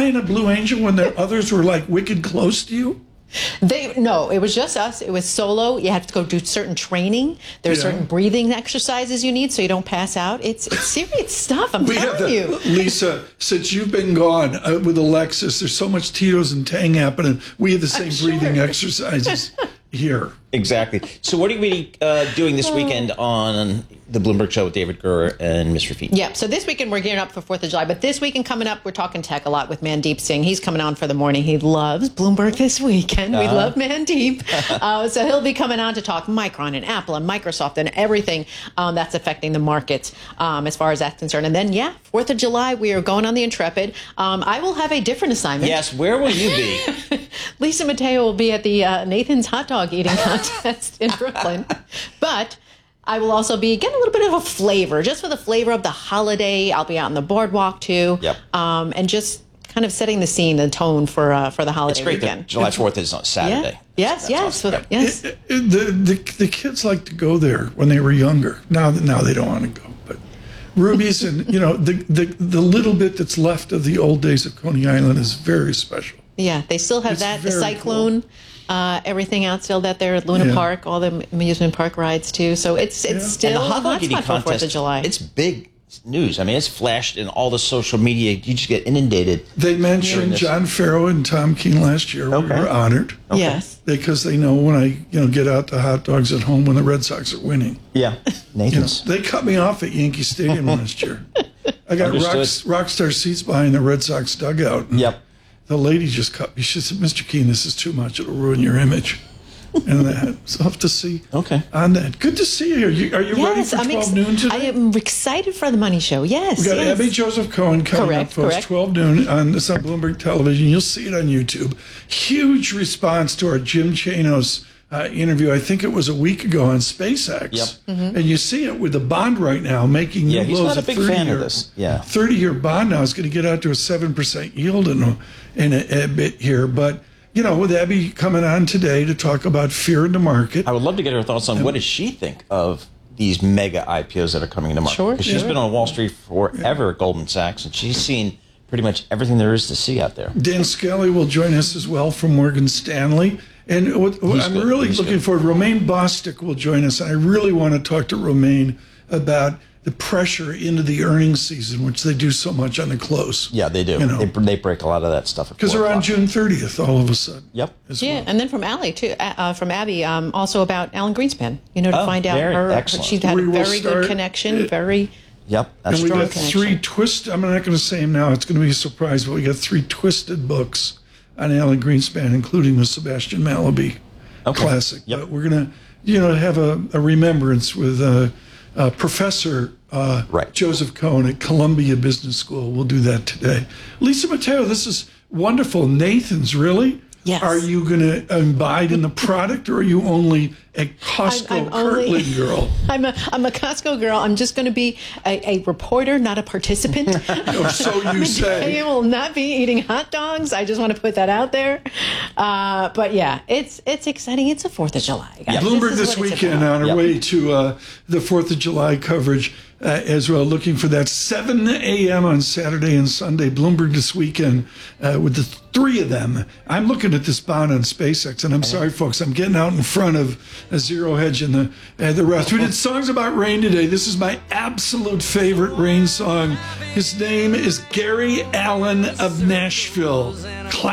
flying a Blue Angel when the others were like wicked close to you? No, it was just us. It was solo. You have to go do certain training. There's certain breathing exercises you need so you don't pass out. It's serious stuff. I'm telling you. Lisa, since you've been gone with Alexis, there's so much Tito's and Tang happening. We have the same breathing exercises here. Exactly. So what are we doing this weekend on the Bloomberg Show with David Gurr and Ms. Rafik? Yeah, so this weekend we're gearing up for 4th of July. But this weekend coming up, we're talking tech a lot with Mandeep Singh. He's coming on for the morning. He loves Bloomberg this weekend. We love Mandeep. So he'll be coming on to talk Micron and Apple and Microsoft and everything that's affecting the markets as far as that's concerned. And then, 4th of July, we are going on the Intrepid. I will have a different assignment. Yes, where will you be? Lisa Mateo will be at the Nathan's Hot Dog Eating Contest in Brooklyn. But I will also be getting a little bit of a flavor, just for the flavor of the holiday. I'll be out on the boardwalk too, and just kind of setting the scene, the tone for the holiday weekend. It's great July 4th is on Saturday. Yes. Awesome. Yes. The kids like to go there when they were younger. Now they don't want to go. But Ruby's and the little bit that's left of the old days of Coney Island is very special. Yeah, they still have the Cyclone. Cool. Everything out still that there at Luna Park, all the amusement park rides too. So it's still and the hot dog eating for 4th of July. It's big news. I mean, it's flashed in all the social media. You just get inundated. They mentioned John Farrow and Tom King last year. We were honored. Okay. Yes, because they know when I get out the hot dogs at home when the Red Sox are winning. Yeah, Nathan's. They cut me off at Yankee Stadium last year. I got rockstar seats behind the Red Sox dugout. Yep. The lady just cut me. She said, "Mr. Keene, this is too much. It'll ruin your image." And that was off to see on that. Good to see you. Are you ready for 12 noon today? I am excited for the Money Show. Yes. We got Abby Joseph Cohen coming up, folks. 12 noon on Bloomberg Television. You'll see it on YouTube. Huge response to our Jim Chanos interview. I think it was a week ago on SpaceX. Yep. Mm-hmm. And you see it with the bond right now making new he's lows. not a big fan of this. 30-year bond now is going to get out to a 7% yield in a bit here, but. With Abby coming on today to talk about fear in the market. I would love to get her thoughts on what does she think of these mega IPOs that are coming into market. Sure. She's been on Wall Street forever at Goldman Sachs, and she's seen pretty much everything there is to see out there. Dan Scully will join us as well from Morgan Stanley. And I'm really looking forward. Romaine Bostick will join us, and I really want to talk to Romaine about the pressure into the earnings season, which they do so much on the close. Yeah, they do. They break a lot of that stuff. Because they're on June 30th all of a sudden. Yep. And then from Abby, also about Alan Greenspan, to find out she's had a very good connection, Yep, that's and we got 3 twisted, I'm not going to say them now, it's going to be a surprise, but we got 3 twisted books on Alan Greenspan, including the Sebastian Mallaby classic. Yep. But we're going to, have a remembrance with Professor Joseph Cohen at Columbia Business School. We'll do that today. Lisa Mateo, this is wonderful. Nathan's, really? Yes. Are you going to imbibe in the product, or are you only a Costco Kirtland girl? I'm a Costco girl. I'm just going to be a reporter, not a participant. So you say. I will not be eating hot dogs. I just want to put that out there. But yeah, it's exciting. It's the 4th of July, guys. Bloomberg this weekend on our way to the 4th of July coverage as well, looking for that 7 a.m. on Saturday and Sunday. Bloomberg this weekend with the 3 of them. I'm looking at this bond on SpaceX, and I'm sorry, folks, I'm getting out in front of a Zero Hedge and the rest. We did songs about rain today. This is my absolute favorite rain song. His name is Gary Allen of Nashville.